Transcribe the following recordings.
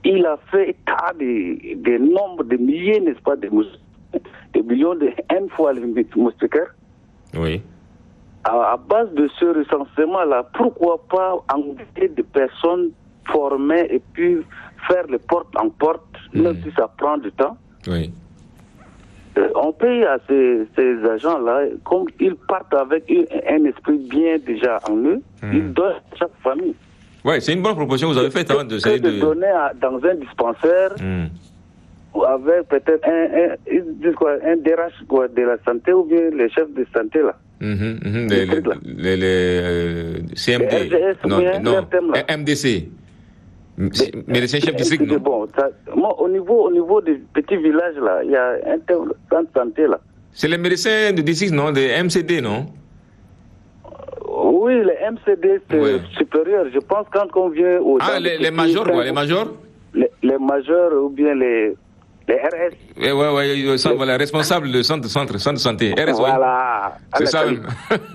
il a fait état des nombres, de milliers, n'est-ce pas, de millions, une fois les moustiquaires. Oui. À base de ce recensement-là, pourquoi pas engager des personnes formées et puis faire le porte-en-porte, même si ça prend du temps. Oui. On paye à ces agents-là, comme ils partent avec un esprit bien déjà en eux, ils donnent à chaque famille. Oui, c'est une bonne proposition que vous avez faite. De donner dans un dispensaire, avec peut-être un DRH de la santé ou bien les chefs de santé là. Les CMD. RGS, non, MDC. Médecin chef district, non? Bon, moi, au niveau des petits villages là, il y a un centre de santé là. C'est les médecins de district, non? Des MCD, non? Oui, les MCD, c'est supérieur. Je pense quand on vient aux... les majors, quoi, les majors? Les majors ou bien les RS. Oui, voilà, responsable de centre de santé. RS, voilà. C'est ça même.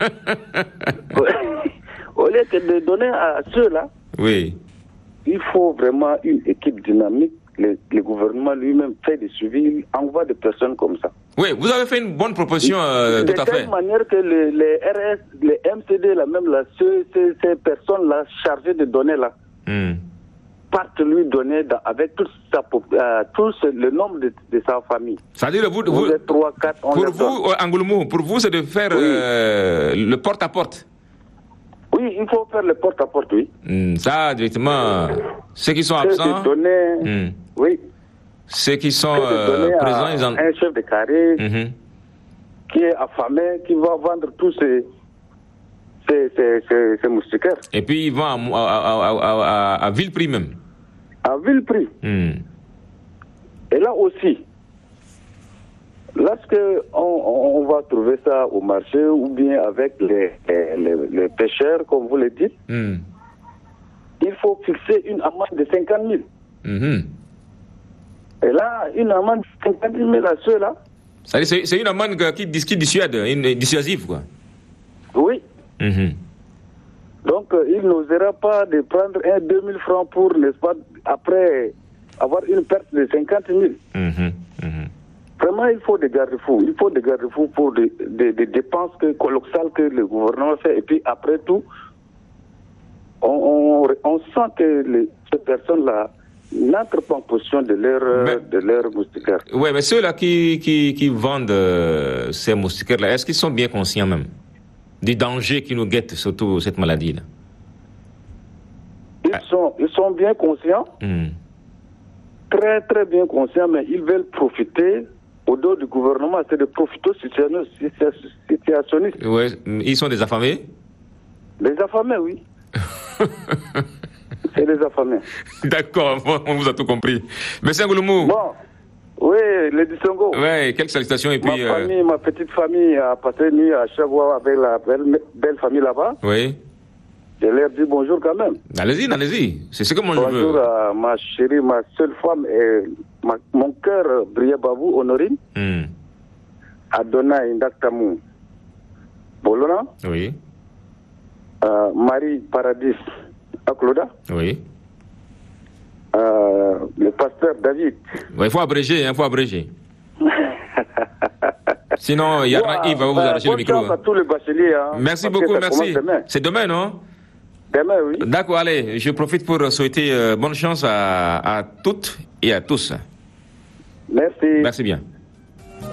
Au lieu de donner à ceux-là, oui. Il faut vraiment une équipe dynamique. Le gouvernement lui-même fait des suivis, il envoie des personnes comme ça. Oui, vous avez fait une bonne proposition, tout à fait. De telle manière que les RS, les MCD, là, même là, ces personnes-là chargées de donner là, partent lui donner avec tout le nombre de sa famille. C'est-à-dire, vous 3, 4, pour vous, Angoulmou, pour vous, c'est de faire le porte-à-porte. Oui, il faut faire le porte-à-porte, oui. Ça, directement, ceux qui sont absents... oui. Ceux qui sont présents, ils en... Un chef de carré qui est affamé, qui va vendre tous ces moustiquaires. Et puis, ils vont à vil prix même. À vil prix. Et là aussi, lorsque on va trouver ça au marché ou bien avec les pêcheurs, comme vous le dites, il faut fixer une amende de 50 000. Et là, une amende de 50 000 à ceux-là. C'est une amende qui dissuade, dissuasive, quoi. Oui. Donc, il n'osera pas de prendre 2 000 francs pour, n'est-ce pas, après avoir une perte de 50 000. Vraiment, il faut des garde-fous. Il faut des garde-fous pour des dépenses colossales que le gouvernement fait. Et puis, après tout, on sent que ces personnes-là n'entrent pas en possession de leur moustiquaire. Oui, mais ceux-là qui vendent ces moustiquaires-là, est-ce qu'ils sont bien conscients même du danger qui nous guette, surtout cette maladie-là? Ils sont bien conscients, très très bien conscients, mais ils veulent profiter au dos du gouvernement, c'est de profiter situationnistes. Oui, ils sont des affamés? Des affamés, oui. C'est des affamés. D'accord, on vous a tout compris. Monsieur Angoulmou. Bon, oui, le Disongo. Oui, quelques salutations et puis... Ma petite famille a passé une nuit à Chagua avec la belle famille là-bas. Oui. Je leur dis bonjour quand même. Allez-y. C'est ce que moi je veux. Bonjour à ma chérie, ma seule femme et mon cœur, Bria Babou, Honorine. Adona Indaktamou Bolona. Oui. Marie Paradis Akloda. Oui. Le pasteur David. Ouais, il faut abréger, Sinon, Yves va vous arracher le micro. À tous les bacheliers. Merci beaucoup, merci. C'est demain, non? Demain, oui. D'accord, allez, je profite pour souhaiter bonne chance à toutes et à tous. Merci. Merci bien.